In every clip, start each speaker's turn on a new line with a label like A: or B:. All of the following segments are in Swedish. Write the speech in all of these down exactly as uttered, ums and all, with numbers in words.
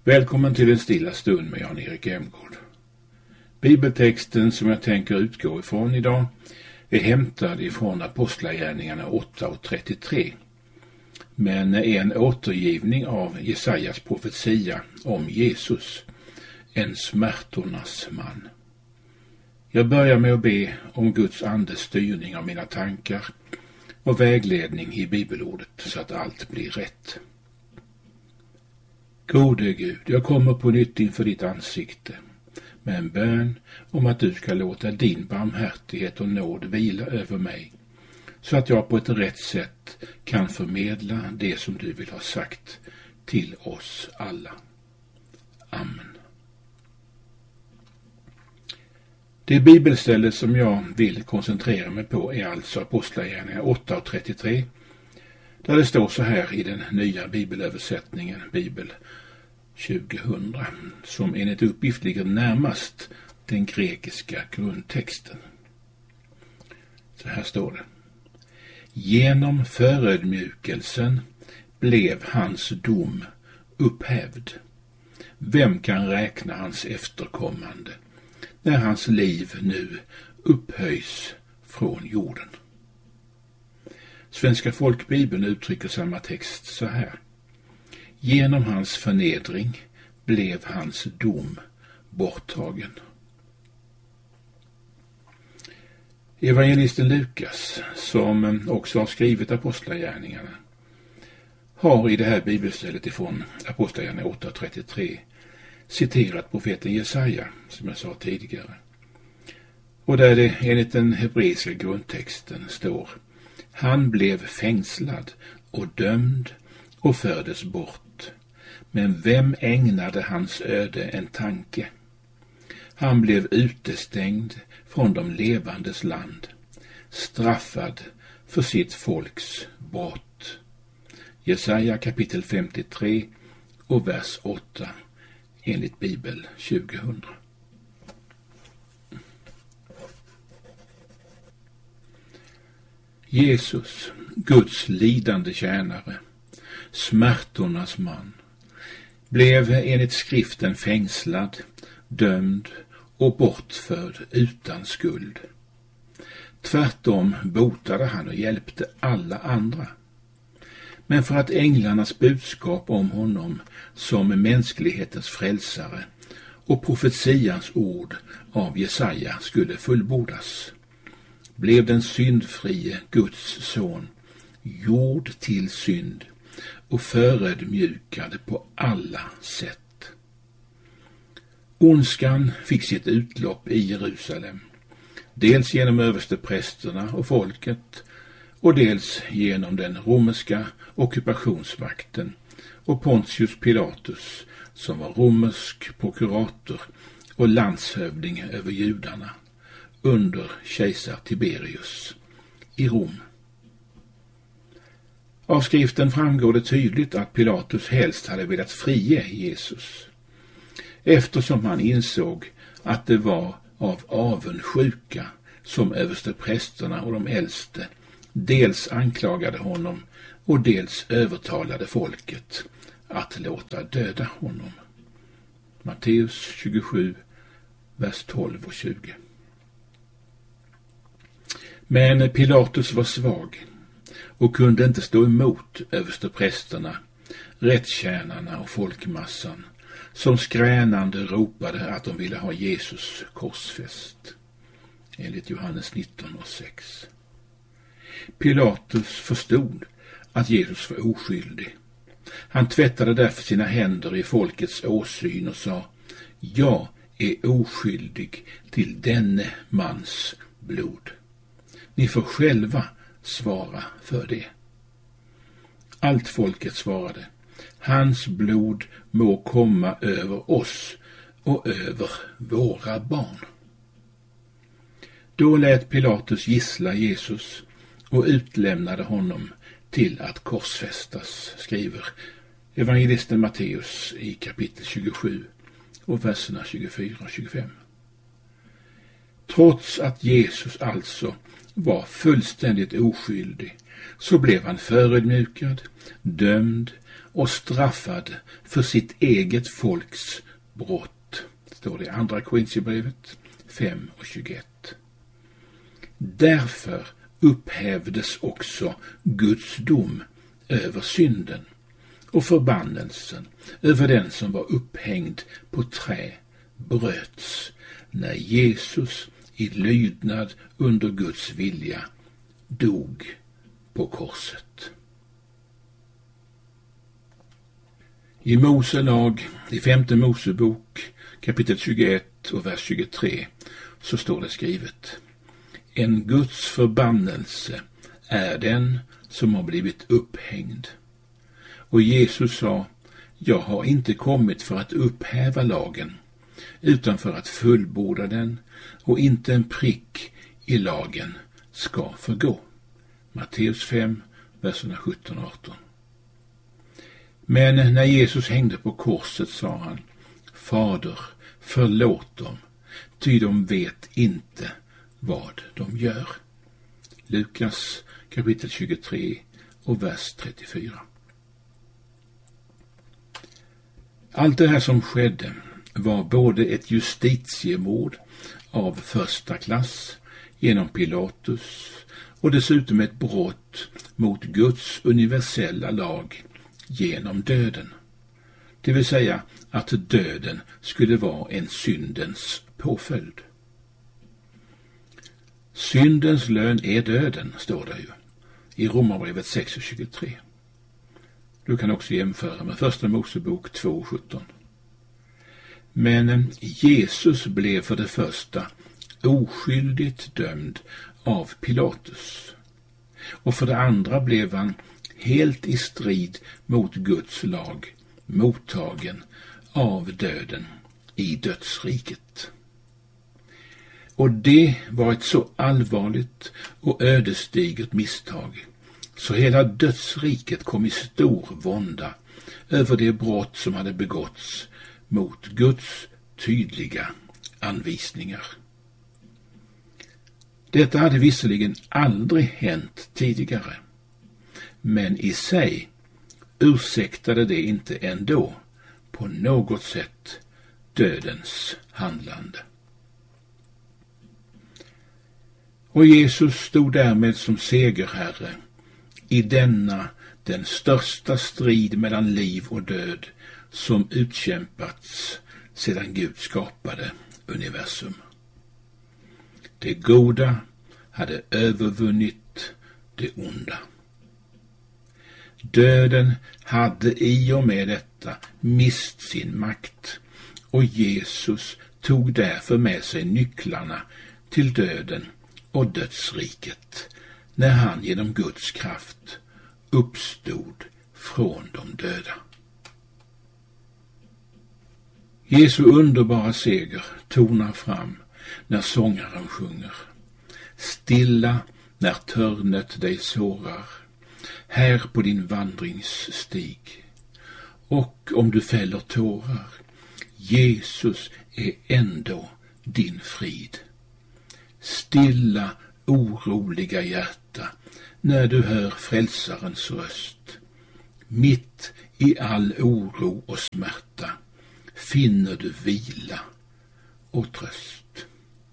A: Välkommen till en stilla stund med Jan-Erik Emgård. Bibeltexten som jag tänker utgå ifrån idag är hämtad ifrån Apostlagärningarna åtta och trettiotre, men är en återgivning av Jesajas profetia om Jesus, en smärtornas man. Jag börjar med att be om Guds andes styrning av mina tankar och vägledning i bibelordet så att allt blir rätt. Gode Gud, jag kommer på nytt inför ditt ansikte med en bön om att du ska låta din barmhärtighet och nåd vila över mig så att jag på ett rätt sätt kan förmedla det som du vill ha sagt till oss alla. Amen. Det bibelställe som jag vill koncentrera mig på är alltså Apostlagärningarna åtta och trettiotre, där det står så här i den nya bibelöversättningen, Bibel tjugohundra, som enligt uppgift ligger närmast den grekiska grundtexten. Så här står det. Genom förödmjukelsen blev hans dom upphävd. Vem kan räkna hans efterkommande när hans liv nu upphöjs från jorden? Svenska folkbibeln uttrycker samma text så här. Genom hans förnedring blev hans dom borttagen. Evangelisten Lukas, som också har skrivit Apostlagärningarna, har i det här bibelstället ifrån Apostlagärningarna åtta och trettiotre citerat profeten Jesaja, som jag sa tidigare. Och där det enligt den hebreiska grundtexten står: han blev fängslad och dömd och fördes bort. Men vem ägnade hans öde en tanke? Han blev utestängd från de levandes land, straffad för sitt folks brott. Jesaja kapitel femtiotre och vers åtta enligt Bibel tjugohundra. Jesus, Guds lidande tjänare, smärtornas man, blev enligt skriften fängslad, dömd och bortförd utan skuld. Tvärtom botade han och hjälpte alla andra. Men för att änglarnas budskap om honom som mänsklighetens frälsare och profetians ord av Jesaja skulle fullbordas, blev den syndfrie Guds son gjord till synd och förödmjukade på alla sätt. Ondskan fick sitt utlopp i Jerusalem, dels genom översteprästerna och folket och dels genom den romerska ockupationsmakten och Pontius Pilatus, som var romersk prokurator och landshövding över judarna under kejsar Tiberius i Rom. Av skriften framgår det tydligt att Pilatus helst hade velat frige Jesus, eftersom han insåg att det var av avundsjuka som översteprästerna och de äldste dels anklagade honom och dels övertalade folket att låta döda honom. Matteus tjugosju, vers tolv och tjugo. Men Pilatus var svag och kunde inte stå emot översteprästerna, rättstjänarna och folkmassan som skränande ropade att de ville ha Jesus korsfäst, enligt Johannes nitton och sex. Pilatus förstod att Jesus var oskyldig. Han tvättade därför sina händer i folkets åsyn och sa: jag är oskyldig till denne mans blod. Ni får själva svara för det. Allt folket svarade: hans blod må komma över oss och över våra barn. Då lät Pilatus gissla Jesus och utlämnade honom till att korsfästas, skriver evangelisten Matteus i kapitel tjugosju och verserna tjugofyra och tjugofem. Trots att Jesus alltså var fullständigt oskyldig så blev han förödmjukad, dömd och straffad för sitt eget folks brott, står det i andra Korinthierbrevet fem och tjugoett. Därför upphävdes också Guds dom över synden och förbannelsen över den som var upphängd på trä bröts när Jesus i lydnad under Guds vilja dog på korset. I Mose lag, i femte Mosebok, kapitel tjugoett och vers tjugotre, så står det skrivet: En Guds förbannelse är den som har blivit upphängd. Och Jesus sa: Jag har inte kommit för att upphäva lagen, utan för att fullborda den, och inte en prick i lagen ska förgå. Matteus fem, verserna sjutton och arton. Men när Jesus hängde på korset sa han: Fader, förlåt dem, ty de vet inte vad de gör. Lukas kapitel tjugotre och vers trettiofyra. Allt det här som skedde var både ett justitiemord av första klass genom Pilatus och dessutom ett brott mot Guds universella lag genom döden. Det vill säga att döden skulle vara en syndens påföljd. Syndens lön är döden, står det ju i Romarbrevet sex och tjugotre. Du kan också jämföra med första Mosebok två och sjutton. Men Jesus blev för det första oskyldigt dömd av Pilatus. Och för det andra blev han helt i strid mot Guds lag mottagen av döden i dödsriket. Och det var ett så allvarligt och ödesdigert misstag, så hela dödsriket kom i stor vånda över det brott som hade begåtts mot Guds tydliga anvisningar. Detta hade visserligen aldrig hänt tidigare, men i sig ursäktade det inte ändå på något sätt dödens handlande. Och Jesus stod därmed som segerherre i denna den största strid mellan liv och död som utkämpats sedan Gud skapade universum. Det goda hade övervunnit det onda. Döden hade i och med detta mist sin makt, och Jesus tog därför med sig nycklarna till döden och dödsriket när han genom Guds kraft uppstod från de döda. Jesu underbara seger tonar fram när sångaren sjunger: Stilla när törnet dig sårar, här på din vandringsstig. Och om du fäller tårar, Jesus är ändå din frid. Stilla, oroliga hjärta, när du hör frälsarens röst. Mitt i all oro och smärta finner du vila och tröst.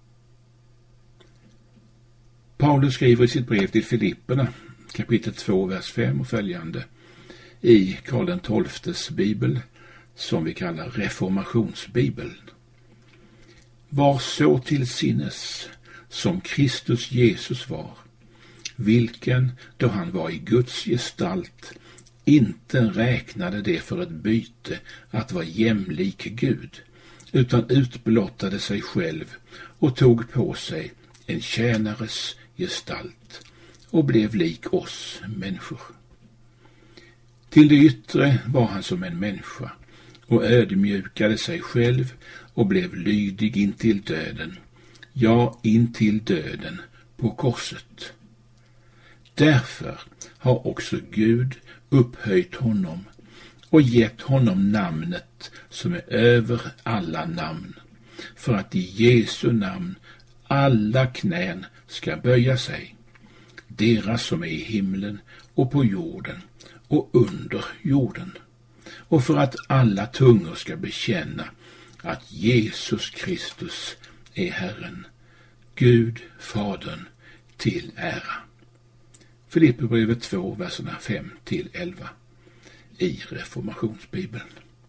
A: Paulus skriver i sitt brev till Filipperna, kapitel två, vers fem och följande, i Karl den tolftes bibel, som vi kallar reformationsbibeln. Var så till sinnes som Kristus Jesus var, vilken, då han var i Guds gestalt, inte räknade det för ett byte att vara jämlik Gud, utan utblottade sig själv och tog på sig en tjänares gestalt och blev lik oss människor. Till det yttre var han som en människa och ödmjukade sig själv och blev lydig intill döden, ja, intill döden på korset. Därför har också Gud upphöjt honom och gett honom namnet som är över alla namn, för att i Jesu namn alla knän ska böja sig, deras som är i himlen och på jorden och under jorden. och för att alla tungor ska bekänna att Jesus Kristus är Herren, Gud Fadern till ära. Filipperbrevet två, verserna fem till elva i Reformationsbibeln.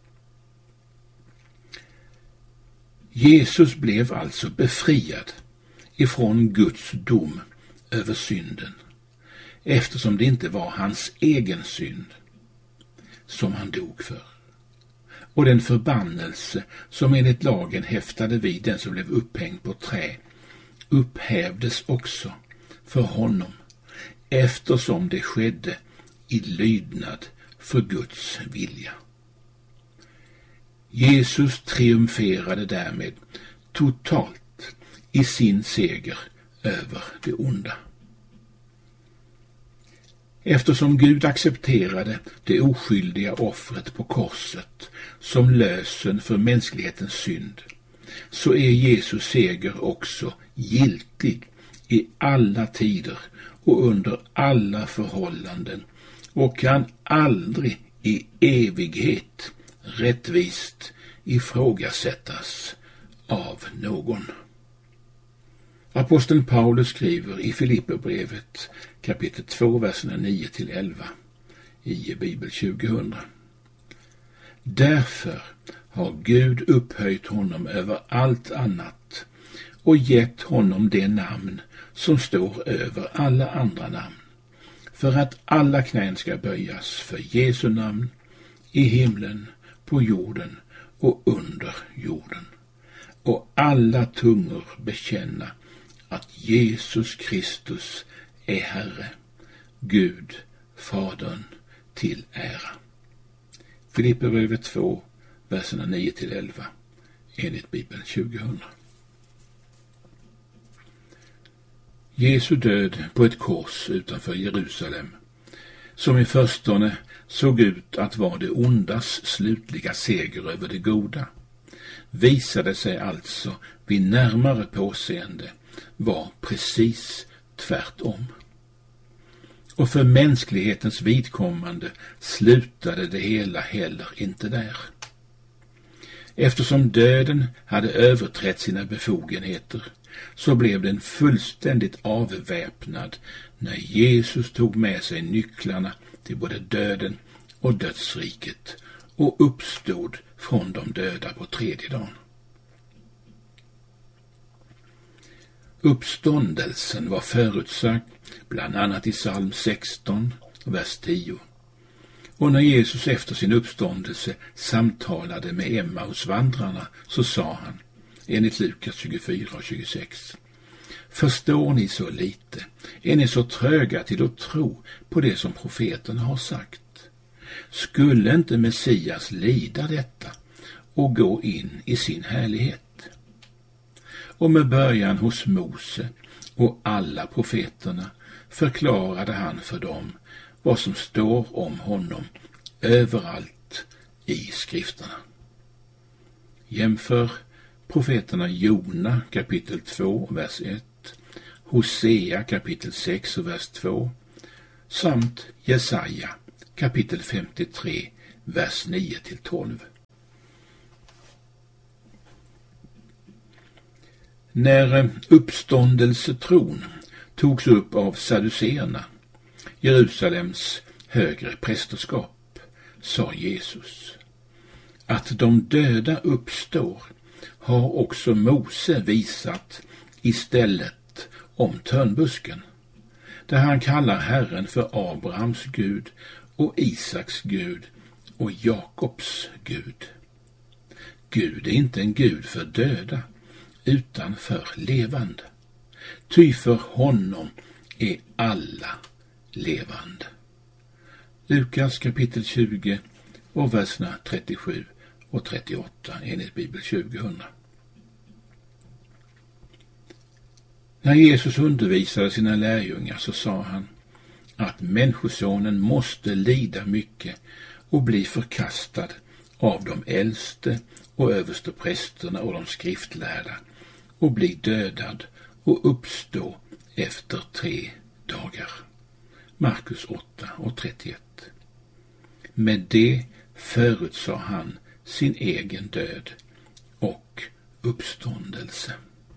A: Jesus blev alltså befriad ifrån Guds dom över synden, eftersom det inte var hans egen synd som han dog för. Och den förbannelse som enligt lagen häftade vid den som blev upphängd på trä upphävdes också för honom, eftersom det skedde i lydnad för Guds vilja. Jesus triumferade därmed totalt i sin seger över det onda. Eftersom Gud accepterade det oskyldiga offret på korset som lösen för mänsklighetens synd, så är Jesus seger också giltig i alla tider och under alla förhållanden och kan aldrig i evighet rättvist ifrågasättas av någon. Aposteln Paulus skriver i Filipperbrevet kapitel två, verserna nio till elva i Bibel tjugohundra. Därför har Gud upphöjt honom över allt annat och gett honom det namn som står över alla andra namn, för att alla knän ska böjas för Jesu namn i himlen, på jorden och under jorden, och alla tungor bekänna att Jesus Kristus är Herre, Gud, Fadern till ära. Filipperbrevet två, verserna nio till elva, enligt Bibeln tjugohundra. Jesu död på ett kors utanför Jerusalem, som i förstone såg ut att vara det ondas slutliga seger över det goda, visade sig alltså vid närmare påseende var precis tvärtom. Och för mänsklighetens vidkommande slutade det hela heller inte där. Eftersom döden hade överträtt sina befogenheter, så blev den fullständigt avväpnad när Jesus tog med sig nycklarna till både döden och dödsriket och uppstod från de döda på tredje dagen. Uppståndelsen var förutsagd bland annat i psalm sexton, vers tio. Och när Jesus efter sin uppståndelse samtalade med Emmausvandrarna, så sa han, enligt Lukas tjugofyra och tjugosex: förstår ni så lite? Är ni så tröga till att tro på det som profeterna har sagt? Skulle inte Messias lida detta och gå in i sin härlighet? Och med början hos Mose och alla profeterna förklarade han för dem vad som står om honom överallt i skrifterna. Jämför profeterna Jona kapitel två, vers ett, Hosea kapitel sex och vers två, samt Jesaja kapitel femtiotre, vers nio till tolv. När uppståndelsetron togs upp av saduceerna, Jerusalems högre prästerskap, sa Jesus: att de döda uppstår har också Mose visat istället om törnbusken, där han kallar Herren för Abrahams Gud och Isaks Gud och Jakobs Gud. Gud är inte en Gud för döda, utan för levande. Ty för honom är alla levande. Lukas kapitel tjugo och verserna trettiosju och trettioåtta enligt Bibel tjugohundra. När Jesus undervisade sina lärjungar så sa han att människosonen måste lida mycket och bli förkastad av de äldste och översteprästerna och de skriftlärda och bli dödad och uppstå efter tre dagar. Markus åtta och trettioett. Med det förutsade han sin egen död och uppståndelse.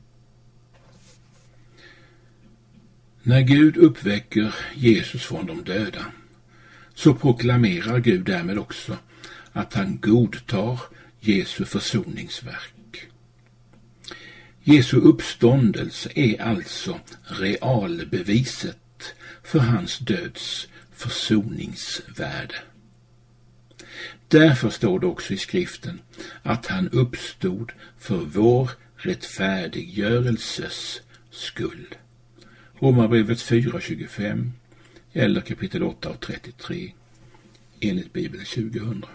A: När Gud uppväcker Jesus från de döda, så proklamerar Gud därmed också att han godtar Jesu försoningsverk. Jesu uppståndelse är alltså realbeviset för hans döds försoningsvärde. Därför står det också i skriften att han uppstod för vår rättfärdiggörelses skull. Romarbrevet fyra tjugofem eller kapitel åtta och trettiotre enligt Bibel tjugohundra.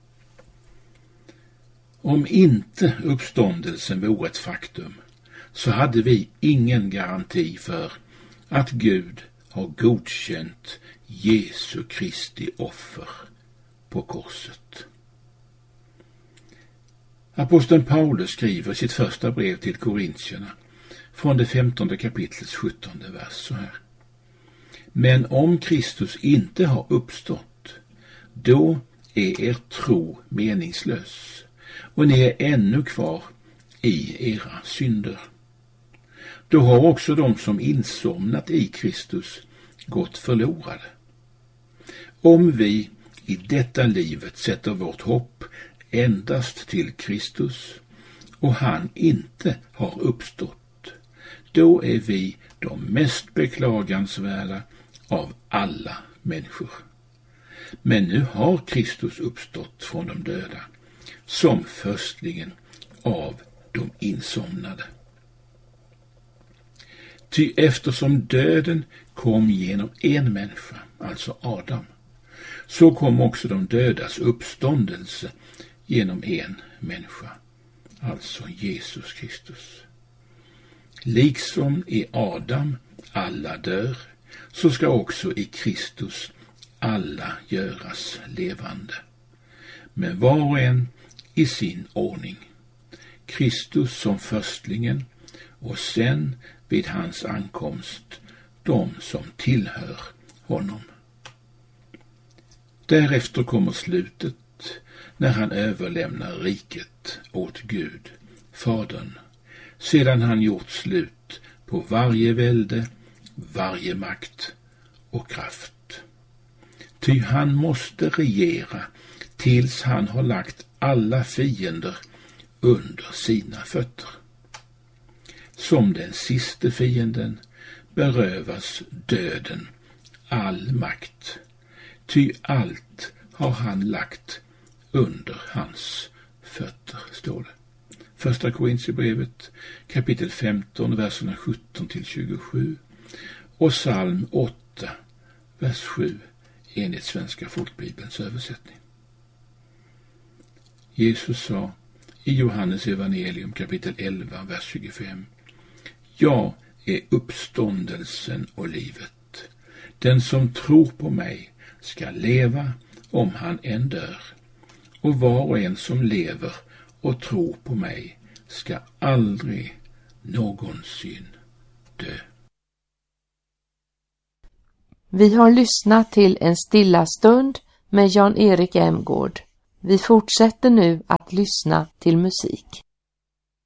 A: Om inte uppståndelsen vore ett faktum, så hade vi ingen garanti för att Gud har godkänt Jesu Kristi offer på korset. Aposteln Paulus skriver sitt första brev till korintierna från det femtonde kapitlets sjuttonde vers så här: Men om Kristus inte har uppstått, då är er tro meningslös och ni är ännu kvar i era synder. Då har också de som insomnat i Kristus gått förlorade. Om vi i detta livet sätter vårt hopp endast till Kristus och han inte har uppstått, då är vi de mest beklagansvärda av alla människor. Men nu har Kristus uppstått från de döda, som förstlingen av de insomnade. Ty eftersom döden kom genom en människa, alltså Adam, så kom också de dödas uppståndelse genom en människa, alltså Jesus Kristus. Liksom i Adam alla dör, så ska också i Kristus alla göras levande. Men var och en i sin ordning. Kristus som förstlingen och sen vid hans ankomst de som tillhör honom. Därefter kommer slutet när han överlämnar riket åt Gud, Fadern, sedan han gjort slut på varje välde, varje makt och kraft. Ty han måste regera tills han har lagt alla fiender under sina fötter. Som den siste fienden berövas döden all makt, ty allt har han lagt under hans fötter, står det. Första Korintierbrevet kapitel femton, verserna sjutton till tjugosju och psalm åtta, vers sju enligt Svenska folkbibelns översättning. Jesus sa i Johannes evangelium kapitel elva, vers tjugofem: Jag är uppståndelsen och livet. Den som tror på mig ska leva om han än dör. Och var och en som lever och tror på mig ska aldrig någonsin dö.
B: Vi har lyssnat till En stilla stund med Jan-Erik Emgård. Vi fortsätter nu att lyssna till musik.